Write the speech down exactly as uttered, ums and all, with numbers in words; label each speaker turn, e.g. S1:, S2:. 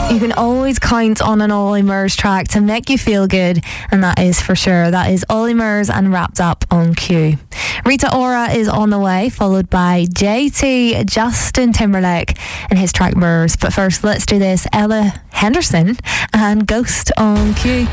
S1: You can always count on an Ollie Murs track to make you feel good, and that is for sure. That is Ollie Murs and Wrapped Up on Q. Rita Ora is on the way, followed by J T, Justin Timberlake, and his track Murs. But first, let's do this. Ella Henderson and Ghost on Q.